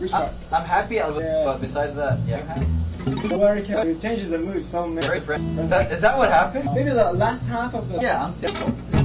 Which part? I'm happy, but besides that, yeah. Very careful. It changes the mood so much. Is that what happened? Maybe the last half of the... Yeah, I'm